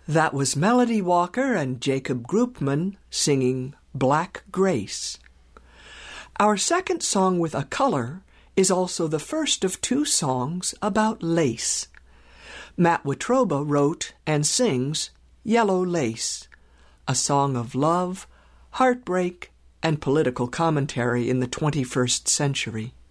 That was Melody Walker and Jacob Groopman singing Black Grace. Our second song with a color is also the first of two songs about lace. Matt Watroba wrote and sings Yellow Lace, a song of love, heartbreak, and political commentary in the 21st century.